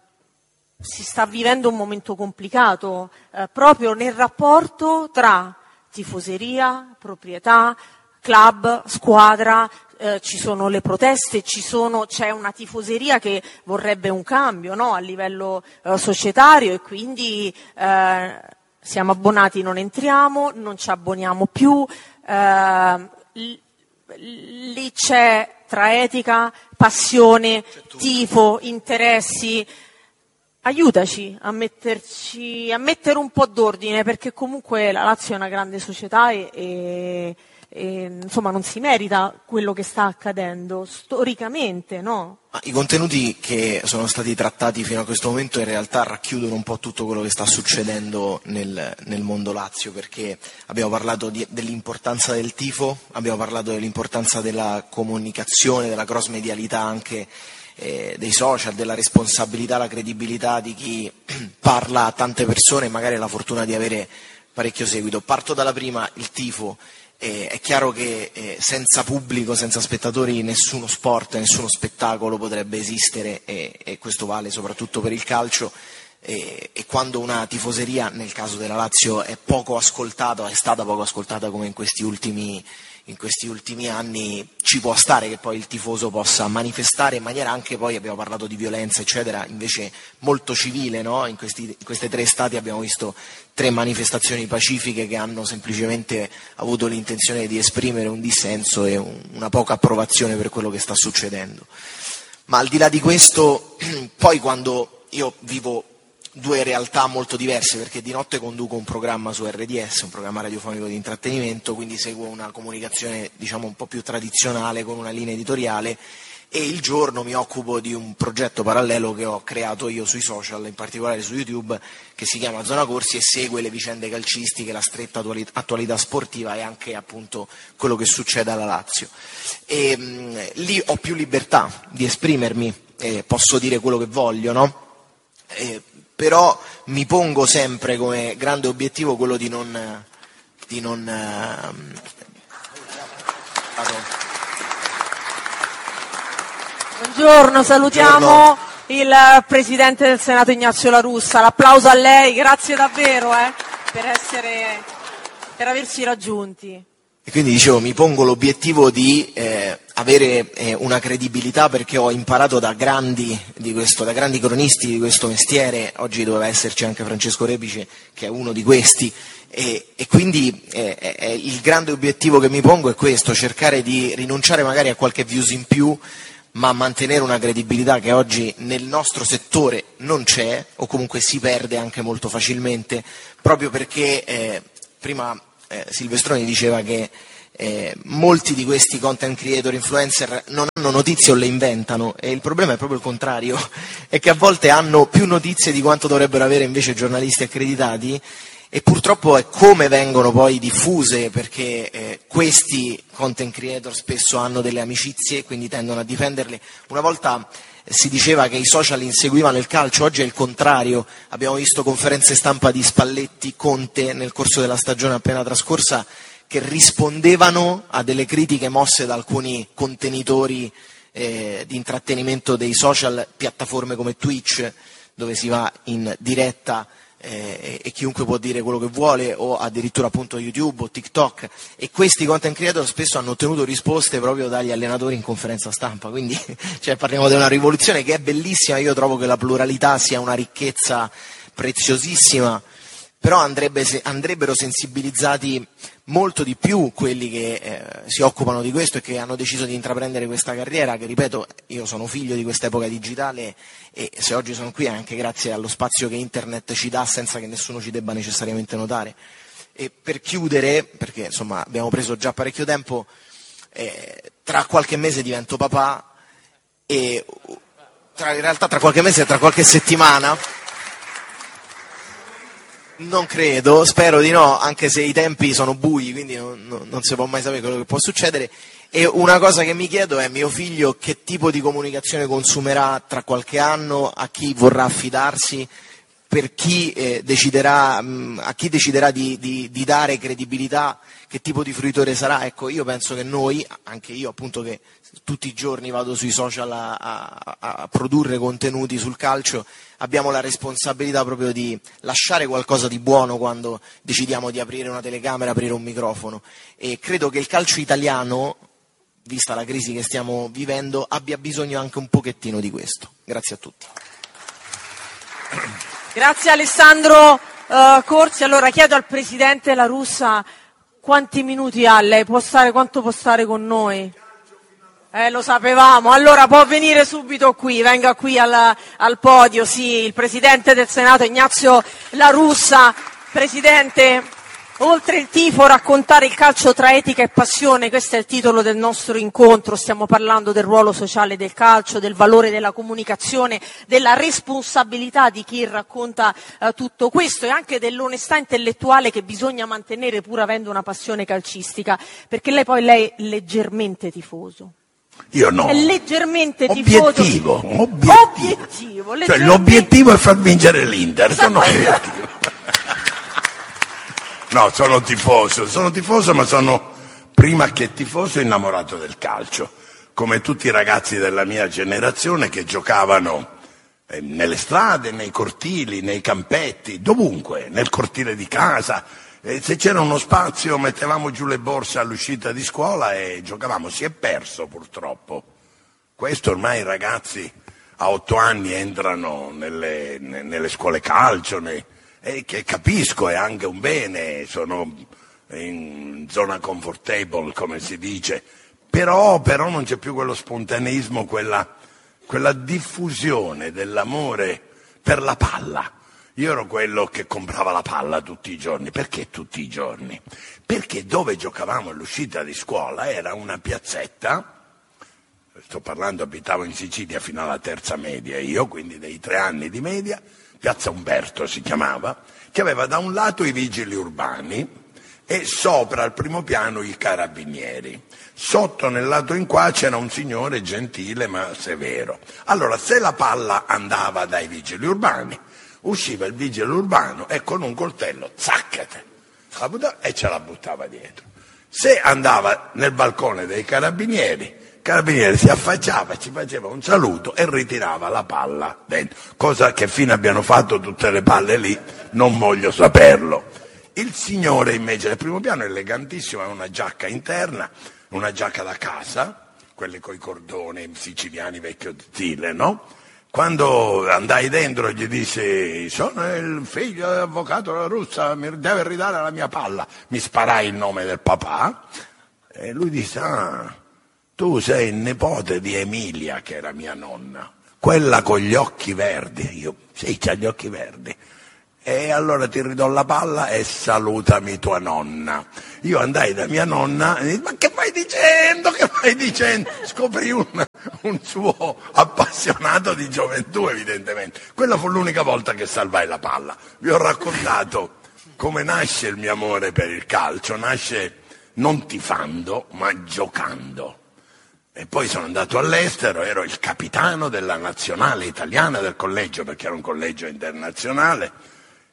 si sta vivendo un momento complicato eh, proprio nel rapporto tra tifoseria, proprietà, club, squadra. Eh, ci sono le proteste, ci sono, c'è una tifoseria che vorrebbe un cambio, no? A livello eh, societario, e quindi eh, siamo abbonati, non entriamo, non ci abboniamo più. Eh, l- lì c'è tra etica, passione, tifo, interessi. Aiutaci a metterci, a mettere un po' d'ordine, perché comunque la Lazio è una grande società e, e, e insomma non si merita quello che sta accadendo storicamente, no? I contenuti che sono stati trattati fino a questo momento in realtà racchiudono un po' tutto quello che sta succedendo nel, nel mondo Lazio, perché abbiamo parlato di, dell'importanza del tifo, abbiamo parlato dell'importanza della comunicazione, della cross medialità anche eh, dei social, della responsabilità, la credibilità di chi parla a tante persone e magari ha la fortuna di avere parecchio seguito. Parto dalla prima, il tifo. Eh, è chiaro che eh, senza pubblico, senza spettatori, nessuno sport, nessuno spettacolo potrebbe esistere, e, e questo vale soprattutto per il calcio. E, e quando una tifoseria, nel caso della Lazio, è poco ascoltata, è stata poco ascoltata come in questi ultimi in questi ultimi anni, ci può stare che poi il tifoso possa manifestare in maniera anche, poi abbiamo parlato di violenza eccetera, invece molto civile, no? In questi, in queste tre stati abbiamo visto tre manifestazioni pacifiche che hanno semplicemente avuto l'intenzione di esprimere un dissenso e un, una poca approvazione per quello che sta succedendo. Ma al di là di questo, poi quando io vivo due realtà molto diverse, perché di notte conduco un programma su R D S, un programma radiofonico di intrattenimento, quindi seguo una comunicazione diciamo un po' più tradizionale con una linea editoriale, e il giorno mi occupo di un progetto parallelo che ho creato io sui social, in particolare su YouTube, che si chiama Zona Corsi e segue le vicende calcistiche, la stretta attualità sportiva e anche appunto quello che succede alla Lazio. E, mh, lì ho più libertà di esprimermi, eh, posso dire quello che voglio, no? Eh, però mi pongo sempre come grande obiettivo quello di non, di non Buongiorno, salutiamo Buongiorno. il Presidente del Senato Ignazio La Russa. L'applauso a lei, grazie davvero eh, per, essere, per averci raggiunti. E quindi dicevo, mi pongo l'obiettivo di eh, avere eh, una credibilità, perché ho imparato da grandi, di questo, da grandi cronisti di questo mestiere. Oggi doveva esserci anche Francesco Repice, che è uno di questi, e, e quindi eh, eh, il grande obiettivo che mi pongo è questo: cercare di rinunciare magari a qualche views in più, ma mantenere una credibilità che oggi nel nostro settore non c'è, o comunque si perde anche molto facilmente, proprio perché eh, prima eh, Silvestroni diceva che eh, molti di questi content creator influencer non hanno notizie o le inventano, e il problema è proprio il contrario, è che a volte hanno più notizie di quanto dovrebbero avere invece giornalisti accreditati. E purtroppo è come vengono poi diffuse, perché eh, questi content creator spesso hanno delle amicizie, quindi tendono a difenderle. Una volta eh, si diceva che i social inseguivano il calcio, oggi è il contrario. Abbiamo visto conferenze stampa di Spalletti, Conte nel corso della stagione appena trascorsa, che rispondevano a delle critiche mosse da alcuni contenitori eh, di intrattenimento dei social, piattaforme come Twitch, dove si va in diretta Eh, e chiunque può dire quello che vuole, o addirittura appunto YouTube o TikTok, e questi content creator spesso hanno ottenuto risposte proprio dagli allenatori in conferenza stampa. Quindi cioè, parliamo di una rivoluzione che è bellissima. Io trovo che la pluralità sia una ricchezza preziosissima, però andrebbe, andrebbero sensibilizzati molto di più quelli che eh, si occupano di questo e che hanno deciso di intraprendere questa carriera, che ripeto, io sono figlio di quest'epoca digitale, e se oggi sono qui è anche grazie allo spazio che internet ci dà senza che nessuno ci debba necessariamente notare. E per chiudere, perché insomma abbiamo preso già parecchio tempo, eh, tra qualche mese divento papà, e tra, in realtà tra qualche mese e tra qualche settimana. Non credo, spero di no, anche se i tempi sono bui, quindi non, non, non si può mai sapere quello che può succedere. E una cosa che mi chiedo è: mio figlio che tipo di comunicazione consumerà tra qualche anno, a chi vorrà affidarsi, per chi eh, deciderà, mh, a chi deciderà di, di, di dare credibilità, che tipo di fruitore sarà. Ecco, io penso che noi, anche io appunto che tutti i giorni vado sui social a, a, a produrre contenuti sul calcio, abbiamo la responsabilità proprio di lasciare qualcosa di buono quando decidiamo di aprire una telecamera, aprire un microfono. E credo che il calcio italiano, vista la crisi che stiamo vivendo, abbia bisogno anche un pochettino di questo. Grazie a tutti. Grazie Alessandro uh, Corsi. Allora chiedo al Presidente La Russa quanti minuti ha lei, può stare, quanto può stare con noi? Eh, lo sapevamo. Allora può venire subito qui, venga qui al, al podio, sì, il Presidente del Senato Ignazio La Russa. Presidente, oltre il tifo, raccontare il calcio tra etica e passione, questo è il titolo del nostro incontro. Stiamo parlando del ruolo sociale del calcio, del valore della comunicazione, della responsabilità di chi racconta eh, tutto questo, e anche dell'onestà intellettuale che bisogna mantenere pur avendo una passione calcistica, perché lei poi lei è leggermente tifoso. Io no. È leggermente tifoso. Obiettivo, obiettivo. Obiettivo, cioè, l'obiettivo è far vincere l'Inter, sono obiettivo. No, sono tifoso, sono tifoso, ma sono, prima che tifoso, innamorato del calcio, come tutti i ragazzi della mia generazione che giocavano eh, nelle strade, nei cortili, nei campetti, dovunque, nel cortile di casa. E se c'era uno spazio mettevamo giù le borse all'uscita di scuola e giocavamo. Si è perso purtroppo questo. Ormai i ragazzi a otto anni entrano nelle, nelle scuole calcio, nei, e che capisco, è anche un bene, sono in zona comfortable, come si dice, però, però non c'è più quello spontaneismo, quella, quella diffusione dell'amore per la palla. Io ero quello che comprava la palla tutti i giorni. Perché tutti i giorni? Perché dove giocavamo all'uscita di scuola era una piazzetta, sto parlando, abitavo in Sicilia fino alla terza media io, quindi dei tre anni di media, Piazza Umberto si chiamava, che aveva da un lato i vigili urbani e sopra al primo piano i carabinieri. Sotto nel lato in qua c'era un signore gentile ma severo. Allora, se la palla andava dai vigili urbani, usciva il vigile urbano e con un coltello, zaccate, la buttava e ce la buttava dietro. Se andava nel balcone dei carabinieri, carabiniere si affacciava, ci faceva un saluto e ritirava la palla dentro, cosa che fino abbiano fatto tutte le palle lì non voglio saperlo. Il signore invece del primo piano, elegantissimo, ha una giacca interna, una giacca da casa, quelle coi cordoni siciliani vecchio stile, no? Quando andai dentro gli dissi: sono il figlio dell'avvocato della Russa, mi deve ridare la mia palla. Mi sparai il nome del papà e lui disse: ah, tu sei il nipote di Emilia, che era mia nonna, quella con gli occhi verdi. Io, sì, c'ha gli occhi verdi. E allora ti ridò la palla e salutami tua nonna. Io andai da mia nonna e dissi: ma che vai dicendo, che vai dicendo? Scoprì un, un suo appassionato di gioventù, evidentemente. Quella fu l'unica volta che salvai la palla. Vi ho raccontato come nasce il mio amore per il calcio. Nasce non tifando, ma giocando. E poi sono andato all'estero, ero il capitano della nazionale italiana del collegio, perché era un collegio internazionale.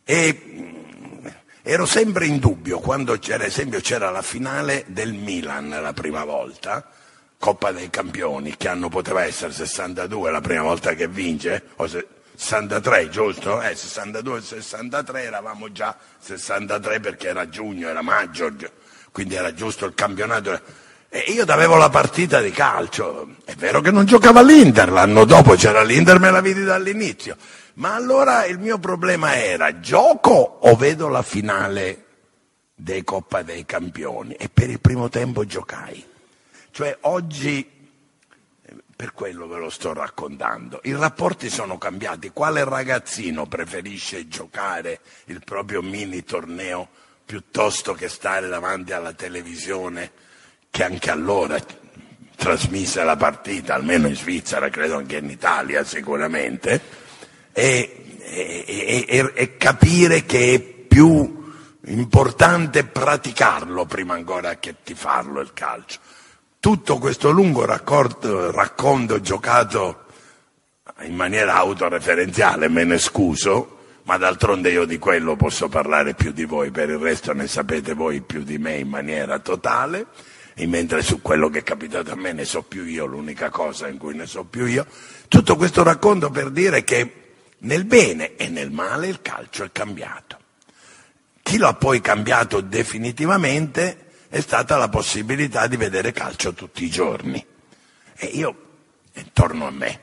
E ero sempre in dubbio quando c'era, esempio, c'era la finale del Milan la prima volta, Coppa dei Campioni, che anno poteva essere sessantadue la prima volta che vince, o sessantatré, giusto? Eh, sessantadue e sessantatré, eravamo già sessantatré perché era giugno, era maggio, quindi era giusto il campionato. E io avevo la partita di calcio. È vero che non giocava l'Inter, l'anno dopo c'era l'Inter, me la vidi dall'inizio. Ma allora il mio problema era: gioco o vedo la finale dei Coppa dei Campioni? E per il primo tempo giocai. Cioè oggi, per quello ve lo sto raccontando, i rapporti sono cambiati. Quale ragazzino preferisce giocare il proprio mini torneo piuttosto che stare davanti alla televisione, che anche allora trasmise la partita, almeno in Svizzera, credo anche in Italia sicuramente, e, e, e, e capire che è più importante praticarlo prima ancora che tifarlo il calcio. Tutto questo lungo racconto, racconto giocato in maniera autoreferenziale, me ne scuso, ma d'altronde io di quello posso parlare più di voi, per il resto ne sapete voi più di me in maniera totale. E mentre su quello che è capitato a me ne so più io, l'unica cosa in cui ne so più io. Tutto questo racconto per dire che nel bene e nel male il calcio è cambiato. Chi lo ha poi cambiato definitivamente è stata la possibilità di vedere calcio tutti i giorni. E io, intorno a me,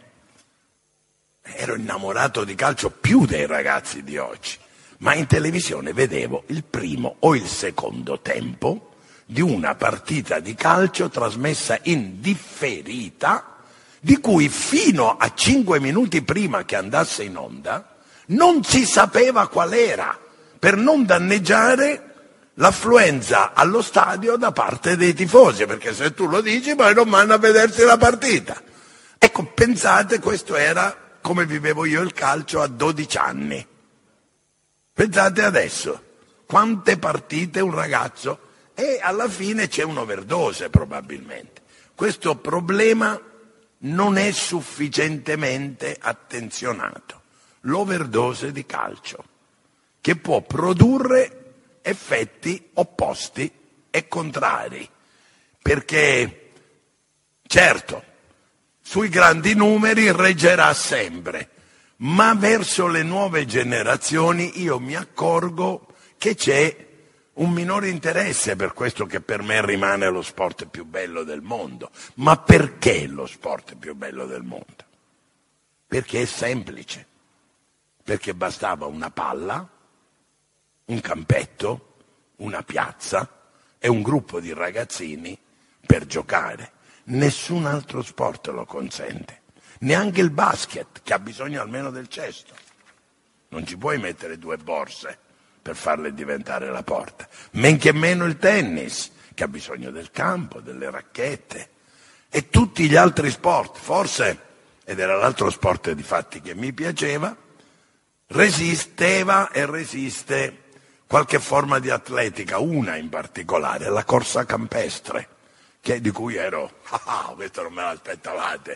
ero innamorato di calcio più dei ragazzi di oggi, ma in televisione vedevo il primo o il secondo tempo di una partita di calcio trasmessa in differita, di cui fino a cinque minuti prima che andasse in onda non si sapeva qual era, per non danneggiare l'affluenza allo stadio da parte dei tifosi, perché se tu lo dici poi non vanno a vedersi la partita. Ecco, pensate, questo era come vivevo io il calcio a dodici anni. Pensate adesso, quante partite un ragazzo... E alla fine c'è un'overdose probabilmente. Questo problema non è sufficientemente attenzionato. L'overdose di calcio, che può produrre effetti opposti e contrari. Perché, certo, sui grandi numeri reggerà sempre, ma verso le nuove generazioni io mi accorgo che c'è un minore interesse per questo che per me rimane lo sport più bello del mondo. Ma perché lo sport più bello del mondo? Perché è semplice. Perché bastava una palla, un campetto, una piazza e un gruppo di ragazzini per giocare. Nessun altro sport lo consente. Neanche il basket, che ha bisogno almeno del cesto. Non ci puoi mettere due borse per farle diventare la porta. Men che meno il tennis, che ha bisogno del campo, delle racchette, e tutti gli altri sport. Forse, ed era l'altro sport di fatti che mi piaceva, resisteva e resiste qualche forma di atletica, una in particolare, la corsa campestre, che di cui ero, ah, questo non me l'aspettavate,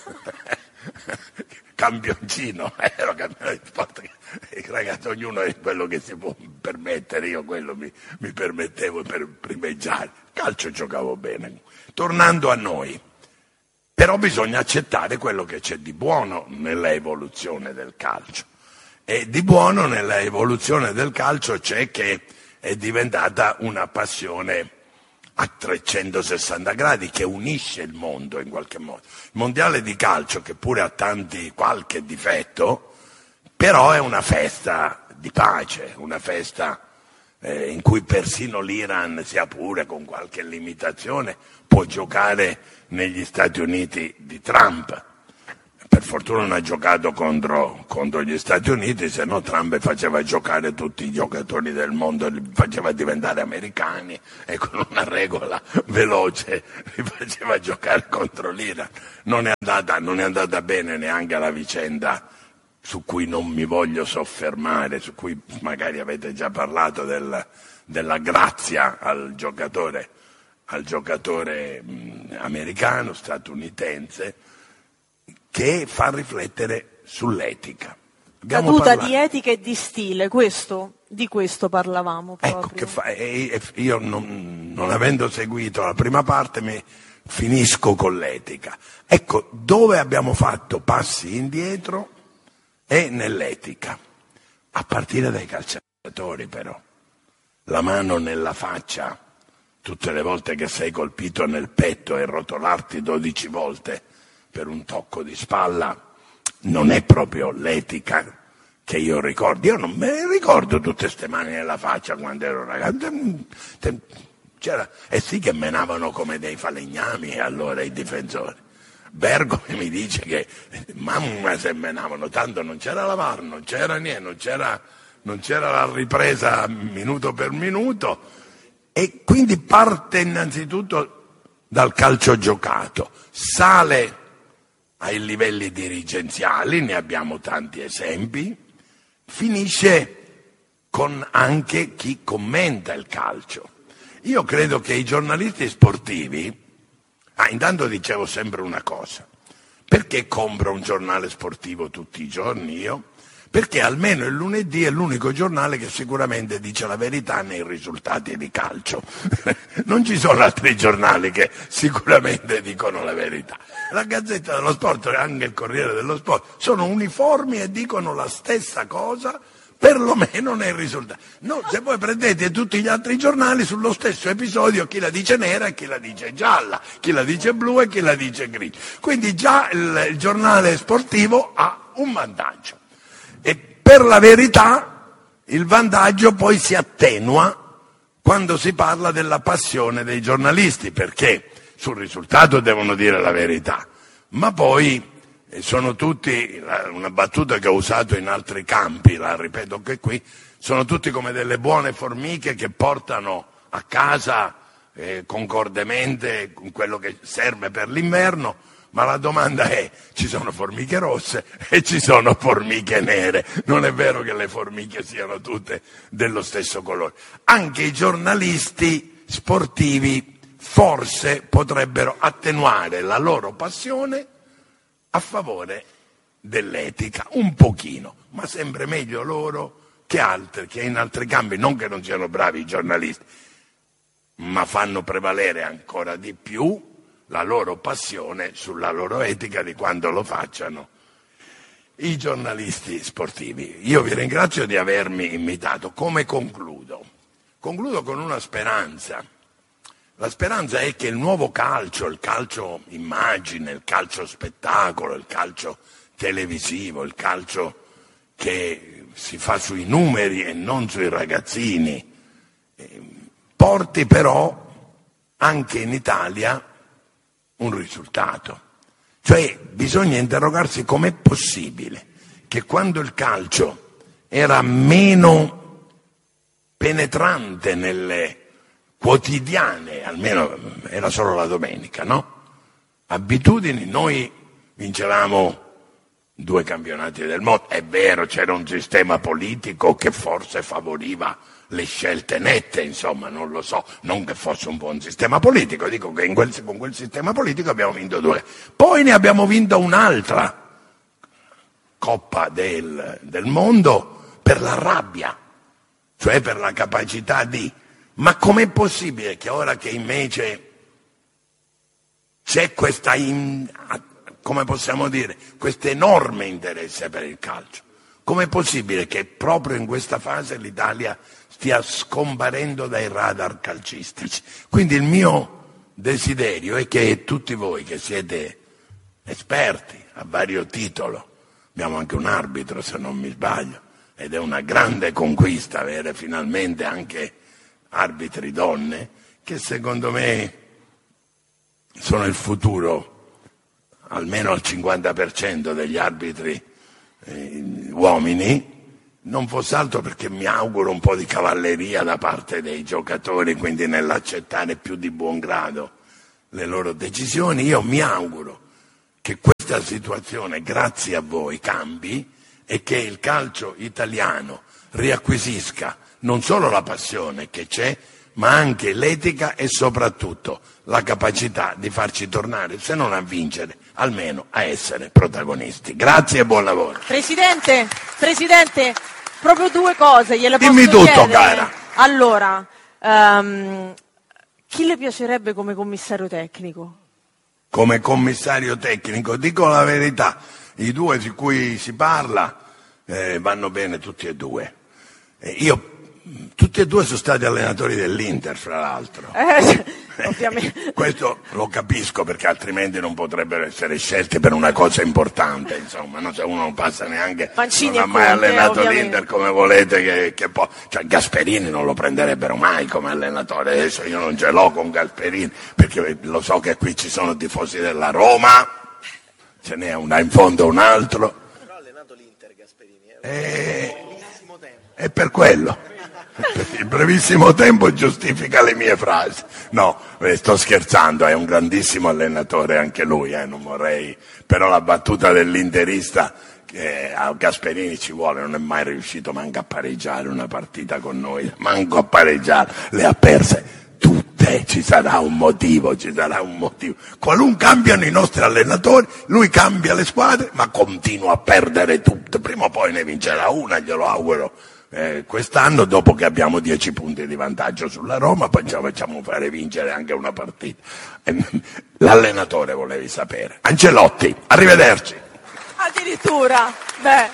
campioncino, ero campioncino di sport. Ragazzi, ognuno è quello che si può permettere, io quello mi, mi permettevo per primeggiare. Calcio giocavo bene. Tornando a noi, però bisogna accettare quello che c'è di buono nella evoluzione del calcio. E di buono nella evoluzione del calcio c'è che è diventata una passione a trecentosessanta gradi che unisce il mondo in qualche modo. Il mondiale di calcio, che pure ha tanti qualche difetto, però è una festa di pace, una festa eh, in cui persino l'Iran, sia pure con qualche limitazione, può giocare negli Stati Uniti di Trump. Per fortuna non ha giocato contro, contro gli Stati Uniti, se no Trump faceva giocare tutti i giocatori del mondo, li faceva diventare americani e con una regola veloce li faceva giocare contro l'Iran. Non è andata, non è andata bene neanche la vicenda su cui non mi voglio soffermare, su cui magari avete già parlato, del, della grazia al giocatore, al giocatore mh, americano, statunitense, che fa riflettere sull'etica. Abbiamo Caduta parlato... di etica e di stile, questo, di questo parlavamo proprio. Ecco, che fa... e, e io non, non avendo seguito la prima parte mi finisco con l'etica. Ecco, dove abbiamo fatto passi indietro è nell'etica, a partire dai calciatori però. La mano nella faccia tutte le volte che sei colpito nel petto e rotolarti dodici volte per un tocco di spalla non è proprio l'etica che io ricordo. Io non me ne ricordo tutte ste mani nella faccia quando ero ragazzo. C'era, e sì che menavano come dei falegnami allora i difensori. Bergomi mi dice che mamma se menavano, tanto non c'era la V A R, non c'era niente, non c'era, non c'era la ripresa minuto per minuto, e quindi parte innanzitutto dal calcio giocato, sale ai livelli dirigenziali, ne abbiamo tanti esempi, finisce con anche chi commenta il calcio. Io credo che i giornalisti sportivi, ah, intanto dicevo sempre una cosa, perché compro un giornale sportivo tutti i giorni io? Perché almeno il lunedì è l'unico giornale che sicuramente dice la verità nei risultati di calcio. Non ci sono altri giornali che sicuramente dicono la verità. La Gazzetta dello Sport e anche il Corriere dello Sport sono uniformi e dicono la stessa cosa, perlomeno nei risultati. No, se voi prendete tutti gli altri giornali sullo stesso episodio, chi la dice nera e chi la dice gialla, chi la dice blu e chi la dice grigia. Quindi già il, il giornale sportivo ha un vantaggio. E per la verità il vantaggio poi si attenua quando si parla della passione dei giornalisti, perché sul risultato devono dire la verità, ma poi sono tutti, una battuta che ho usato in altri campi, la ripeto anche qui, sono tutti come delle buone formiche che portano a casa eh, concordemente quello che serve per l'inverno. Ma la domanda è, ci sono formiche rosse e ci sono formiche nere. Non è vero che le formiche siano tutte dello stesso colore. Anche i giornalisti sportivi forse potrebbero attenuare la loro passione a favore dell'etica, un pochino, ma sempre meglio loro che altri, che in altri campi, non che non siano bravi i giornalisti, ma fanno prevalere ancora di più la loro passione sulla loro etica di quando lo facciano i giornalisti sportivi. Io vi ringrazio di avermi invitato. Come concludo? Concludo con una speranza. La speranza è che il nuovo calcio, il calcio immagine, il calcio spettacolo, il calcio televisivo, il calcio che si fa sui numeri e non sui ragazzini, porti però anche in Italia un risultato. Cioè bisogna interrogarsi com'è possibile che quando il calcio era meno penetrante nelle quotidiane, almeno era solo la domenica, no? Abitudini, noi vincevamo due campionati del mondo, è vero, c'era un sistema politico che forse favoriva le scelte nette, insomma, non lo so, non che fosse un buon sistema politico, dico che in quel, con quel sistema politico abbiamo vinto due. Poi ne abbiamo vinto un'altra Coppa del, del Mondo per la rabbia, cioè per la capacità di... Ma com'è possibile che ora che invece c'è questa, in, come possiamo dire, questo enorme interesse per il calcio. Com'è possibile che proprio in questa fase l'Italia stia scomparendo dai radar calcistici? Quindi il mio desiderio è che tutti voi che siete esperti a vario titolo, abbiamo anche un arbitro se non mi sbaglio, ed è una grande conquista avere finalmente anche arbitri donne, che secondo me sono il futuro, almeno al cinquanta per cento degli arbitri eh, uomini, non fosse altro perché mi auguro un po' di cavalleria da parte dei giocatori, quindi nell'accettare più di buon grado le loro decisioni. Io mi auguro che questa situazione, grazie a voi, cambi e che il calcio italiano riacquisisca non solo la passione che c'è, ma anche l'etica e soprattutto la capacità di farci tornare, se non a vincere, almeno a essere protagonisti. Grazie e buon lavoro. Presidente, Presidente, proprio due cose gliele posso Dimmi tutto, chiedere. cara. Allora, um, chi le piacerebbe come commissario tecnico? Come commissario tecnico, dico la verità, i due di cui si parla eh, vanno bene tutti e due. Eh, io Tutti e due sono stati allenatori dell'Inter, fra l'altro. Eh, ovviamente. Questo lo capisco, perché altrimenti non potrebbero essere scelti per una cosa importante, insomma, no? Se uno non passa neanche, Mancini non ha e mai Conte, allenato ovviamente. l'Inter, come volete che, che può. Cioè Gasperini non lo prenderebbero mai come allenatore. Adesso io non ce l'ho con Gasperini, perché lo so che qui ci sono tifosi della Roma, ce n'è una in fondo un altro. Però ha allenato l'Inter Gasperini, eh? E... è per quello. Il brevissimo tempo giustifica le mie frasi. No, eh, sto scherzando, è un grandissimo allenatore anche lui, eh, non vorrei. Però la battuta dell'interista che a Gasperini ci vuole, non è mai riuscito manco a pareggiare una partita con noi, manco a pareggiare, le ha perse tutte, ci sarà un motivo, ci sarà un motivo. Qualunque cambiano i nostri allenatori, lui cambia le squadre, ma continua a perdere tutte. Prima o poi ne vincerà una, glielo auguro. Eh, quest'anno, dopo che abbiamo dieci punti di vantaggio sulla Roma, poi ci facciamo fare vincere anche una partita. Eh, l'allenatore volevi sapere. Ancelotti, arrivederci. Addirittura, beh,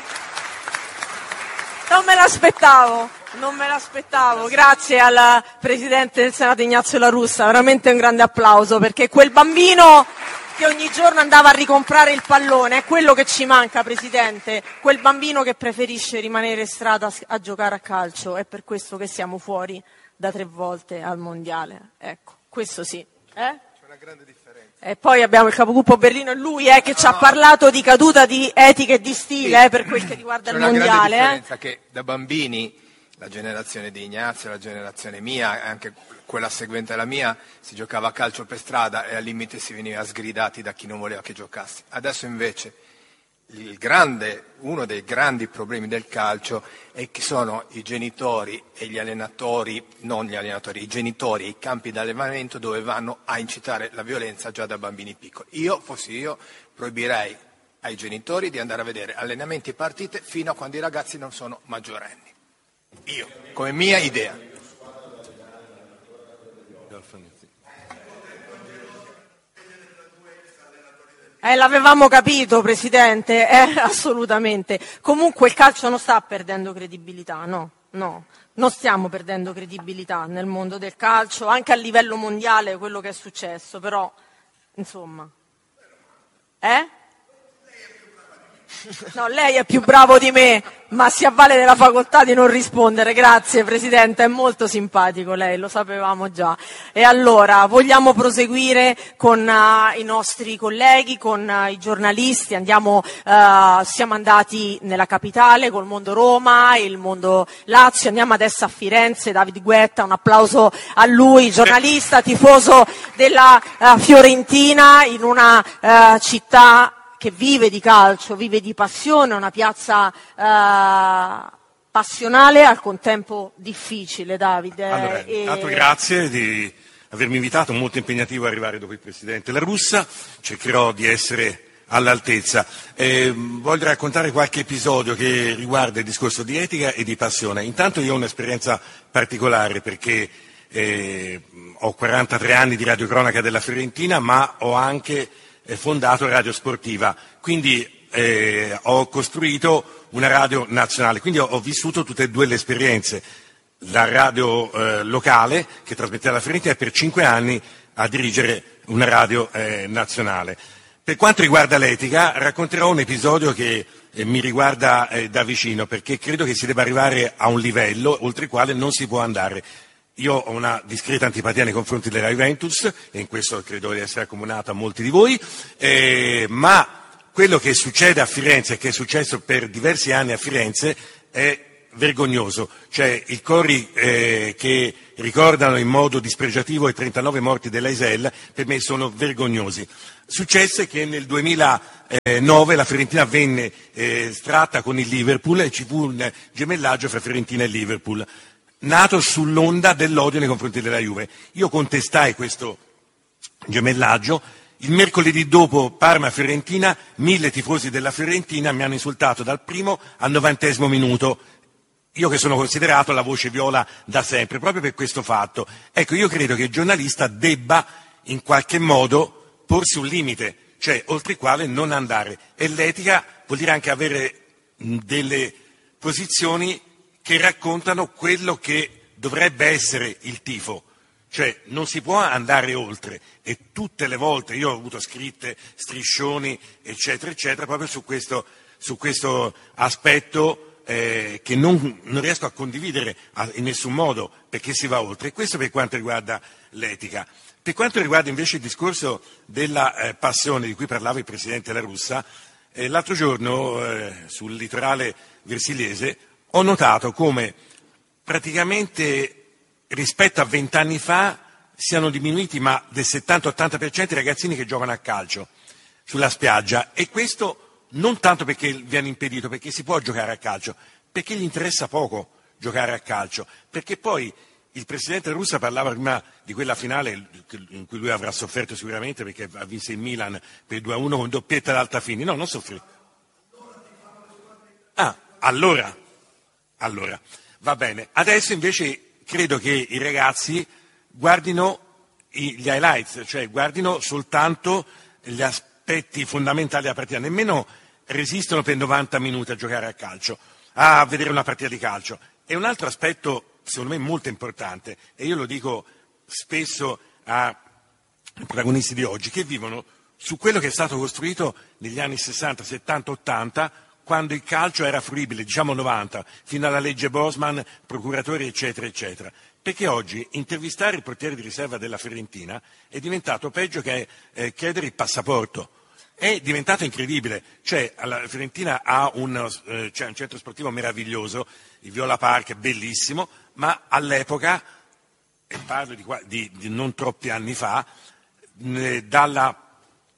non me l'aspettavo, non me l'aspettavo. Grazie al Presidente del Senato Ignazio La Russa, veramente un grande applauso, perché quel bambino che ogni giorno andava a ricomprare il pallone è quello che ci manca, Presidente, quel bambino che preferisce rimanere in strada a giocare a calcio. È per questo che siamo fuori da tre volte al Mondiale, ecco, questo sì. Eh? C'è una grande differenza. E poi abbiamo il capogruppo Berlino, e lui è che ci ha parlato di caduta di etica e di stile, eh, per quel che riguarda C'è il una grande Mondiale. differenza Eh? che da bambini, la generazione di Ignazio, la generazione mia, anche quella seguente alla mia, si giocava a calcio per strada e al limite si veniva sgridati da chi non voleva che giocassi. Adesso invece il grande, uno dei grandi problemi del calcio è che sono i genitori e gli allenatori, non gli allenatori, i genitori e i campi d'allenamento dove vanno a incitare la violenza già da bambini piccoli. Io, fossi io, proibirei ai genitori di andare a vedere allenamenti e partite fino a quando i ragazzi non sono maggiorenni. Io, come mia idea. Eh, l'avevamo capito, Presidente, eh, assolutamente. Comunque il calcio non sta perdendo credibilità, no, no. Non stiamo perdendo credibilità nel mondo del calcio, anche a livello mondiale quello che è successo, però, insomma. Eh? No, lei è più bravo di me, ma si avvale della facoltà di non rispondere. Grazie, Presidente, è molto simpatico lei, lo sapevamo già. E allora, vogliamo proseguire con uh, i nostri colleghi, con uh, i giornalisti. Andiamo, uh, siamo andati nella capitale col Mondo Roma, il Mondo Lazio, andiamo adesso a Firenze. David Guetta, un applauso a lui, giornalista, tifoso della uh, Fiorentina, in una uh, città che vive di calcio, vive di passione, una piazza eh, passionale, al contempo difficile, Davide. Allora, e... intanto grazie di avermi invitato, molto impegnativo arrivare dopo il Presidente La Russa, cercherò di essere all'altezza. Eh, voglio raccontare qualche episodio che riguarda il discorso di etica e di passione. Intanto io ho un'esperienza particolare perché eh, ho quarantatré anni di radiocronaca della Fiorentina, ma ho anche eh, fondato Radio Sportiva, quindi eh, ho costruito una radio nazionale, quindi ho, ho vissuto tutte e due le esperienze, la radio eh, locale che trasmetteva la Fiorentina e per cinque anni a dirigere una radio eh, nazionale. Per quanto riguarda l'etica, racconterò un episodio che eh, mi riguarda eh, da vicino, perché credo che si debba arrivare a un livello oltre il quale non si può andare. Io ho una discreta antipatia nei confronti della Juventus, e in questo credo di essere accomunato a molti di voi, eh, ma quello che succede a Firenze e che è successo per diversi anni a Firenze è vergognoso, cioè i cori eh, che ricordano in modo dispregiativo i trentanove morti dell'A I S E L per me sono vergognosi. Successe che nel duemilanove la Fiorentina venne eh, stratta con il Liverpool e ci fu un gemellaggio fra Fiorentina e Liverpool, nato sull'onda dell'odio nei confronti della Juve. Io contestai questo gemellaggio. Il mercoledì dopo Parma-Fiorentina, mille tifosi della Fiorentina mi hanno insultato dal primo al novantesimo minuto. Io che sono considerato la voce viola da sempre, proprio per questo fatto. Ecco, io credo che il giornalista debba in qualche modo porsi un limite, cioè oltre il quale non andare. E l'etica vuol dire anche avere delle posizioni che raccontano quello che dovrebbe essere il tifo. Cioè non si può andare oltre, e tutte le volte io ho avuto scritte, striscioni, eccetera, eccetera, proprio su questo, su questo aspetto eh, che non, non riesco a condividere a, in nessun modo, perché si va oltre. E questo per quanto riguarda l'etica. Per quanto riguarda invece il discorso della eh, passione di cui parlava il Presidente La Russa, eh, l'altro giorno eh, sul litorale versiliese ho notato come praticamente rispetto a vent'anni fa siano diminuiti, ma del settanta ottanta per cento i ragazzini che giocano a calcio sulla spiaggia, e questo non tanto perché viene impedito, perché si può giocare a calcio, perché gli interessa poco giocare a calcio, perché poi il Presidente La Russa parlava prima di quella finale in cui lui avrà sofferto sicuramente perché ha vinto il Milan per due a uno con doppietta d'Altafini. No, non soffrì. Ah, allora, allora, va bene. Adesso invece credo che i ragazzi guardino gli highlights, cioè guardino soltanto gli aspetti fondamentali della partita, nemmeno resistono per novanta minuti a giocare a calcio, a vedere una partita di calcio. E un altro aspetto, secondo me, molto importante, e io lo dico spesso ai protagonisti di oggi, che vivono su quello che è stato costruito negli anni sessanta, settanta, ottanta, quando il calcio era fruibile, diciamo novanta, fino alla legge Bosman, procuratori, eccetera, eccetera. Perché oggi intervistare il portiere di riserva della Fiorentina è diventato peggio che eh, chiedere il passaporto. È diventato incredibile. Cioè, la Fiorentina ha un, eh, cioè un centro sportivo meraviglioso, il Viola Park, è bellissimo, ma all'epoca, e parlo di, di, di non troppi anni fa, eh, dalla,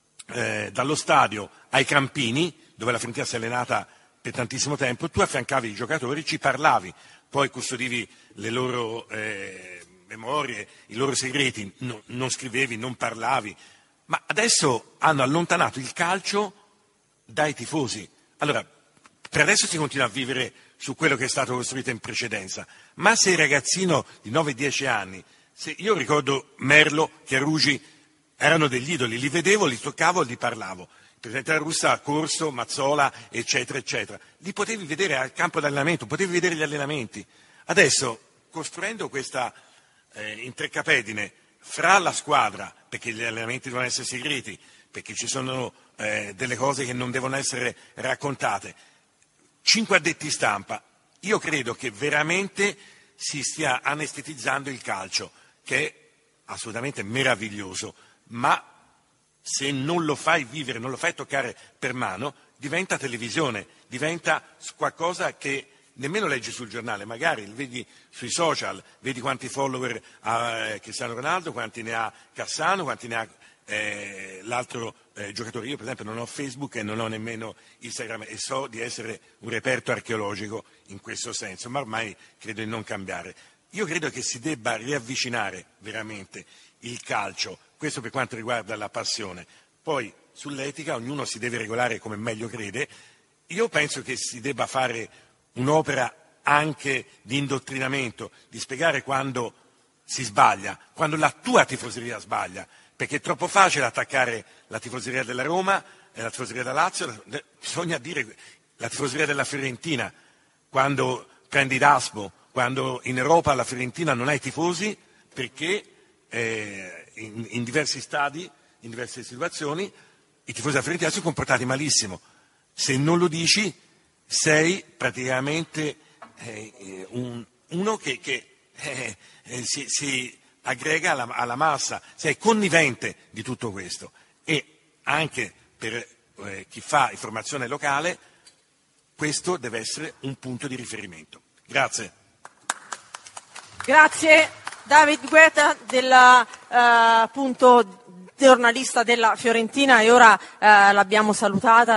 eh, dallo stadio ai campini, dove la Fiorentina si è allenata per tantissimo tempo, tu affiancavi i giocatori, ci parlavi, poi custodivi le loro eh, memorie, i loro segreti, no, non scrivevi, non parlavi, ma adesso hanno allontanato il calcio dai tifosi. Allora, per adesso si continua a vivere su quello che è stato costruito in precedenza, ma se il ragazzino di nove dieci anni, se io ricordo Merlo, Chiarugi, erano degli idoli, li vedevo, li toccavo, li parlavo. Il Presidente La Russa, Corso, Mazzola, eccetera, eccetera. Li potevi vedere al campo d'allenamento, potevi vedere gli allenamenti. Adesso, costruendo questa eh, intercapedine fra la squadra, perché gli allenamenti devono essere segreti, perché ci sono eh, delle cose che non devono essere raccontate, cinque addetti stampa, io credo che veramente si stia anestetizzando il calcio, che è assolutamente meraviglioso, ma se non lo fai vivere, non lo fai toccare per mano, diventa televisione, diventa qualcosa che nemmeno leggi sul giornale, magari lo vedi sui social, vedi quanti follower ha Cristiano Ronaldo, quanti ne ha Cassano, quanti ne ha eh, l'altro eh, giocatore. Io per esempio non ho Facebook e non ho nemmeno Instagram e so di essere un reperto archeologico in questo senso, ma ormai credo di non cambiare. Io credo che si debba riavvicinare veramente il calcio, questo per quanto riguarda la passione. Poi sull'etica ognuno si deve regolare come meglio crede. Io penso che si debba fare un'opera anche di indottrinamento, di spiegare quando si sbaglia, quando la tua tifoseria sbaglia, perché è troppo facile attaccare la tifoseria della Roma e la tifoseria della Lazio, bisogna dire la tifoseria della Fiorentina, quando prendi Daspo, quando in Europa la Fiorentina non ha i tifosi, perché eh, in, in diversi stadi, in diverse situazioni, i tifosi della Fiorentina si sono comportati malissimo. Se non lo dici, sei praticamente eh, un, uno che, che eh, eh, si, si aggrega alla, alla massa, sei connivente di tutto questo. E anche per eh, chi fa informazione locale, questo deve essere un punto di riferimento. Grazie. Grazie David Guetta, della, eh, appunto, giornalista della Fiorentina, e ora eh, l'abbiamo salutata.